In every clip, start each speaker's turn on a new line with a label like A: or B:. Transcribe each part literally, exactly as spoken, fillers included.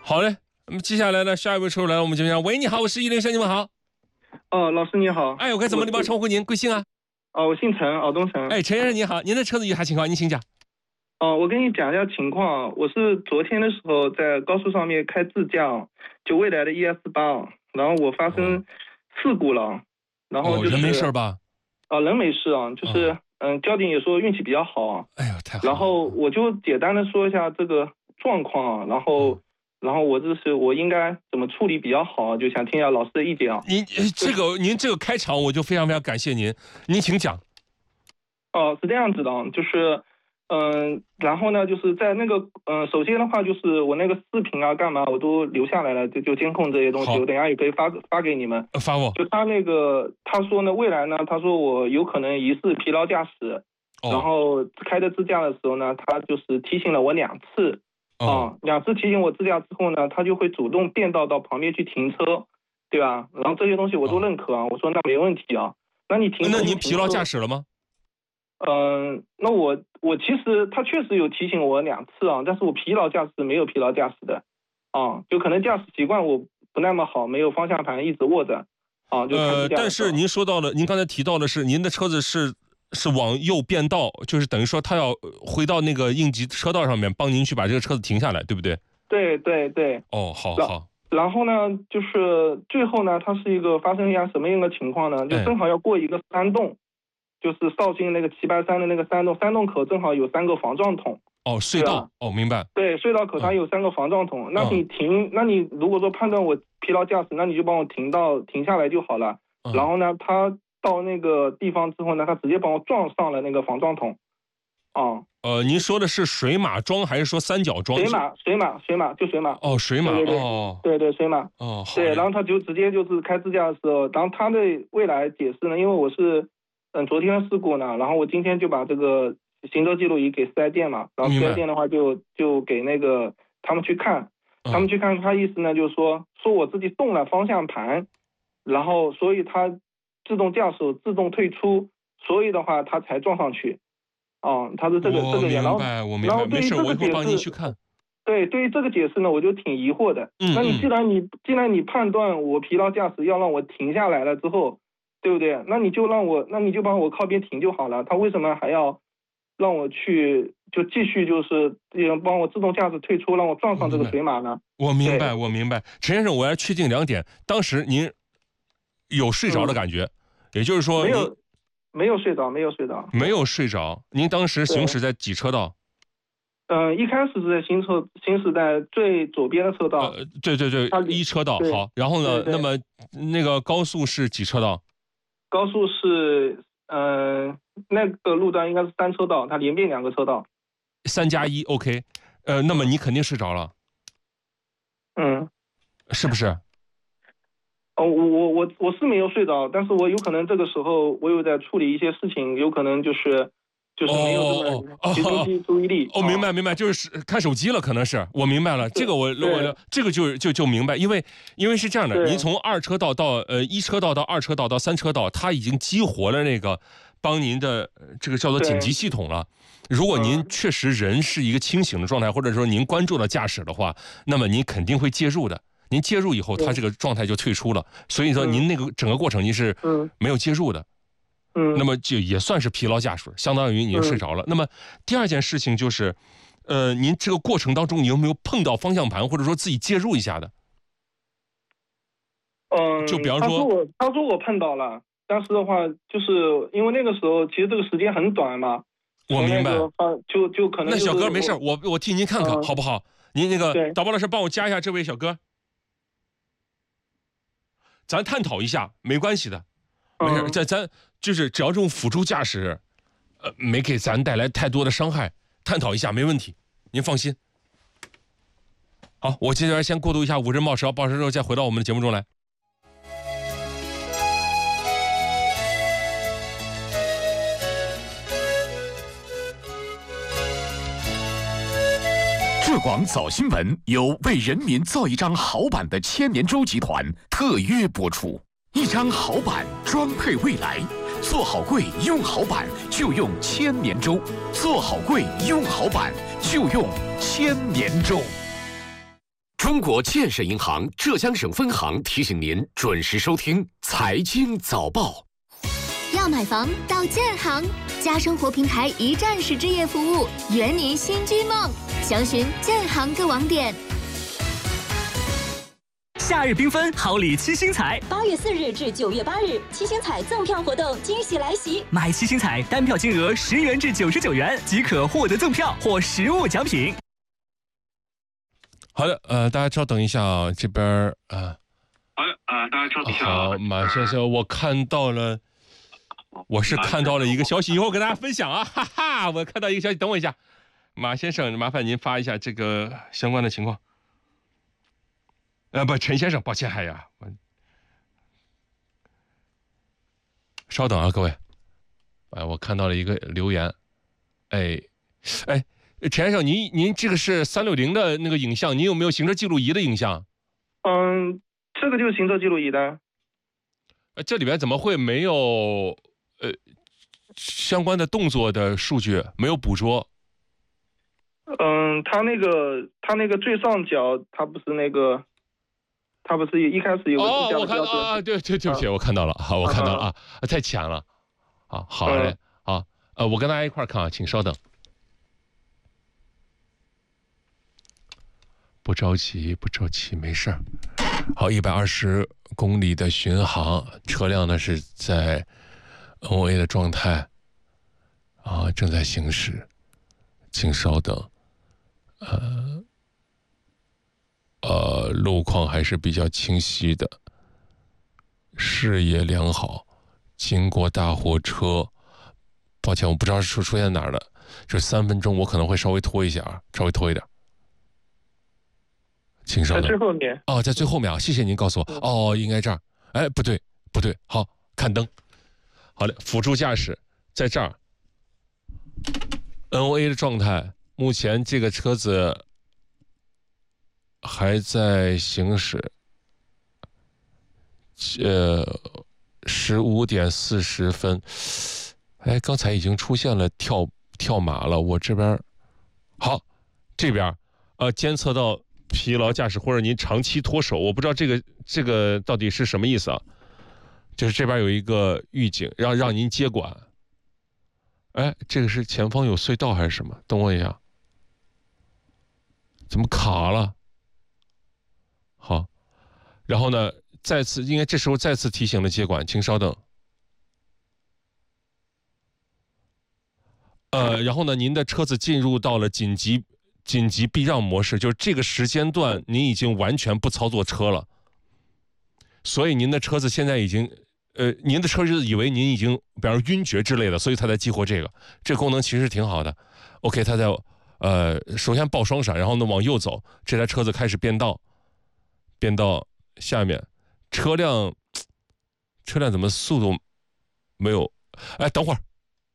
A: 好嘞，那么接下来呢，下一位车主来到我们节目上。喂，你好，我是一零三，你们好。
B: 哦，老师你好。
A: 哎，我该怎么礼貌称呼您？贵姓啊？
B: 哦，我姓陈，敖东陈。
A: 哎，陈先生你好，您的车子有啥情况？您请讲。
B: 哦，我跟你讲一下情况。我是昨天的时候在高速上面开自驾，就未来的 E S 八，然后我发生事故了，然后就是、
A: 哦、人没事吧？
B: 啊、哦，人没事啊，就是、哦、嗯，交警也说运气比较好。
A: 哎呦，太好了。
B: 然后我就简单的说一下这个状况，然后。嗯然后我这是我应该怎么处理比较好，就想听一下老师的意见啊。
A: 您这个您这个开场我就非常非常感谢您，您请讲。
B: 哦，是这样子的，就是，嗯、呃，然后呢，就是在那个，嗯、呃，首先的话就是我那个视频啊，干嘛我都留下来了，就就监控这些东西，我等一下也可以发发给你们。
A: 发我。
B: 就他那个他说呢，未来呢，他说我有可能疑似疲劳驾驶，哦、然后开着自驾的时候呢，他就是提醒了我两次。啊、哦，两次提醒我自驾之后呢，他就会主动变道到旁边去停车，对吧？然后这些东西我都认可啊，哦、我说那没问题啊。那你停车？
A: 那您疲劳驾驶了吗？
B: 嗯、呃，那我我其实他确实有提醒我两次啊，但是我疲劳驾驶没有疲劳驾驶的，啊，就可能驾驶习惯我不那么好，没有方向盘一直握着，啊，就
A: 呃，但是您说到了，您刚才提到的是您的车子是。是往右变道，就是等于说他要回到那个应急车道上面，帮您去把这个车子停下来，对不对？
B: 对对对。
A: 哦，好好。
B: 然后呢，就是最后呢，它是一个发生一下什么样的情况呢？就正好要过一个山洞，哎、就是绍兴那个齐白山的那个山洞，山洞口正好有三个防撞筒。
A: 哦，隧道。哦，明白。
B: 对，隧道口它有三个防撞筒，嗯、那你停，那你如果说判断我疲劳驾驶，那你就帮我停到停下来就好了。嗯、然后呢，它。到那个地方之后呢，他直接帮我撞上了那个防撞筒，啊，
A: 呃，您说的是水马桩还是说三角桩？
B: 水马，水马，水马，就水马。
A: 哦，水马，
B: 对对对
A: 哦，
B: 对对，水马。
A: 哦，好。
B: 对，然后他就直接就是开自驾的时候，然后他的未来解释呢，因为我是嗯昨天的事故呢，然后我今天就把这个行车记录仪给四 S 店嘛，然后四 S 店的话就就给那个他们去看，他们去看，他意思呢就是说说我自己动了方向盘，然后所以他。自动驾驶自动退出，所以的话他才撞上去，啊、嗯，他是这个这个
A: 然后然
B: 后对于这个解释，对对于这个解释呢，我就挺疑惑的。
A: 嗯，
B: 那你既然你既然你判断我疲劳驾驶要让我停下来了之后，对不对？那你就让我那你就帮我靠边停就好了，他为什么还要让我去就继续就是帮我自动驾驶退出，让我撞上这个水马呢？
A: 我明白，我明白，陈先生，我要确定两点，当时您。有睡着的感觉，嗯、也就是说
B: 没有没有睡着，没有睡着，
A: 没有睡着。您当时行驶在几车道？
B: 嗯、呃，一开始是在行车行驶在最左边的车道。
A: 呃，对对对，一车道。好，然后呢，那么那个高速是几车道？
B: 高速是嗯、呃，那个路段应该是三车道，它连并两个车道。
A: 三加一 ，OK。呃，那么你肯定睡着了。
B: 嗯，
A: 是不是？
B: 哦，我我我我是没有睡着，但是我有可能这个时候我有在处理一些事情，有可能就是就是没有这么集中注意力。
A: 哦，明白明白，就是看手机了，可能是我明白了，这个我我这个就就就明白，因为因为是这样的，您从二车道到呃一车道到二车道到三车道，它已经激活了那个帮您的这个叫做紧急系统了。如果您确实人是一个清醒的状态，或者说您关注了驾驶的话，那么您肯定会介入的。您介入以后，他这个状态就退出了，所以说您那个整个过程您是没有介入的，
B: 嗯，
A: 那么就也算是疲劳驾驶，相当于您睡着了。嗯、那么第二件事情就是，呃，您这个过程当中，你有没有碰到方向盘，或者说自己介入一下的？
B: 嗯，
A: 就比方说，
B: 他说我他说我碰到了，但是的话，就是因为那个时候其实这个时间很短嘛，
A: 我明白，
B: 就就可能、就是、
A: 那小哥没事，我我替您看看、嗯、好不好？您那个导播老师帮我加一下这位小哥。咱探讨一下，没关系的，没事。咱咱就是只要这种辅助驾驶，呃，没给咱带来太多的伤害，探讨一下没问题，您放心。好，我接下来先过渡一下五针报时，报时之后再回到我们的节目中来。
C: 浙广早新闻由为人民造一张好版的千年舟集团特约播出，一张好版装配未来，做好柜用好版就用千年舟，做好柜用好版就用千年舟。 中国建设银行浙江省分行提醒您准时收听财经早报。
D: 要买房到建行，家生活平台一站式置业服务，圆您新居梦。详询建行各网点。
E: 夏日缤纷，好礼七星彩。
F: 八月四日至九月八日，七星彩赠票活动惊喜来袭！
E: 买七星彩单票金额十元至九十九元即可获得赠票或实物奖品。
A: 好的，呃，大家稍等一下啊，这边呃，
G: 好的，呃，大家稍等一下。
A: 好，马先生，我看到了，我是看到了一个消息，一会儿跟大家分享啊，哈哈，我看到一个消息，等我一下，马先生，麻烦您发一下这个相关的情况。呃，不，陈先生，抱歉，哎呀，我稍等啊，各位，哎，我看到了一个留言，哎，哎。陈先生，您您这个是三六零的那个影像，您有没有行车记录仪的影像？
B: 嗯，这个就是行车记录仪的。
A: 呃，这里边怎么会没有呃相关的动作的数据？没有捕捉？
B: 嗯，他那个他那个最上角，他不是那个，他不是一开始有个
A: 哦，我看到啊，对对对不起，啊、我看到了，好，我看到了啊，啊太浅了，啊，好嘞，好、嗯，呃，我跟大家一块看啊，请稍等。不着急，不着急，没事儿。好，一百二十公里的巡航，车辆呢是在 N O A 的状态，啊，正在行驶，请稍等。呃，呃，路况还是比较清晰的，视野良好。经过大货车，抱歉，我不知道是出现哪儿了。这三分钟我可能会稍微拖一下啊，稍微拖一点。请稍等。
B: 在最后面
A: 哦，在最后面啊，谢谢您告诉我。哦，应该这儿。哎，不对，不对，好，看灯。好嘞，辅助驾驶在这儿 ，N O A 的状态，目前这个车子还在行驶。呃，十五点四十分，哎，刚才已经出现了跳跳码了，我这边好，这边呃监测到。疲劳驾驶或者您长期脱手，我不知道这个这个到底是什么意思啊？就是这边有一个预警，让让您接管。哎，这个是前方有隧道还是什么？等我一下，怎么卡了？好，然后呢，再次应该这时候再次提醒了接管，请稍等。呃，然后呢，您的车子进入到了紧急。紧急避让模式，就是这个时间段您已经完全不操作车了，所以您的车子现在已经，呃，您的车子以为您已经，比方说晕厥之类的，所以它在激活这个，这个功能其实挺好的。OK， 它在，呃，首先报双闪，然后呢往右走，这台车子开始变道，变到下面，车辆，车辆怎么速度没有？哎，等会儿，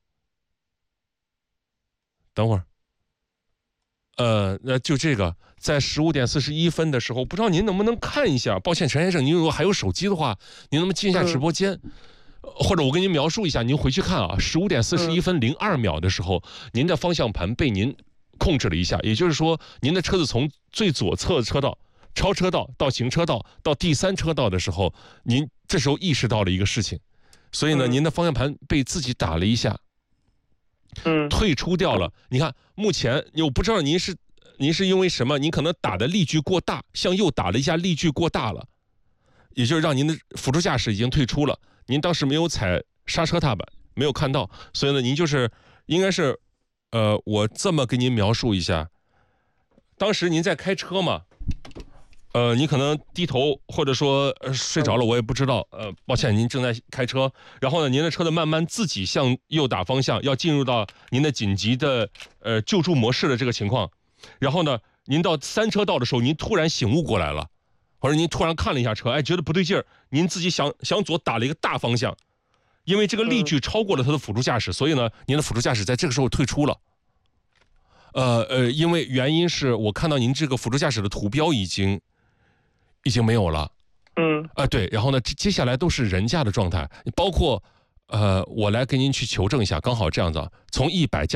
A: 等会儿。呃，那就这个，在十五点四十一分的时候，不知道您能不能看一下？抱歉，陈先生，您如果还有手机的话，您能不能进一下直播间，嗯、或者我跟您描述一下，您回去看啊，十五点四十一分零二秒的时候，嗯、您的方向盘被您控制了一下，也就是说，您的车子从最左侧的车道、超车道到行车道到第三车道的时候，您这时候意识到了一个事情，所以呢，嗯、您的方向盘被自己打了一下。
B: 嗯，
A: 退出掉了。你看，目前我不知道您是您是因为什么，您可能打的力矩过大，向右打了一下，力矩过大了，也就是让您的辅助驾驶已经退出了。您当时没有踩刹车踏板，没有看到，所以呢，您就是应该是，呃，我这么跟您描述一下，当时您在开车嘛？呃，你可能低头或者说、呃、睡着了，我也不知道。呃，抱歉，您正在开车。然后呢，您的车子慢慢自己向右打方向，要进入到您的紧急的呃救助模式的这个情况。然后呢，您到三车道的时候，您突然醒悟过来了，或者您突然看了一下车，哎，觉得不对劲儿，您自己想向左打了一个大方向，因为这个力矩超过了他的辅助驾驶，所以呢，您的辅助驾驶在这个时候退出了。呃呃，因为原因是我看到您这个辅助驾驶的图标已经。已经没有了，
B: 嗯，
A: 啊、呃、对，然后呢，接下来都是人驾的状态，包括，呃，我来给您去求证一下，刚好这样子，从一百降。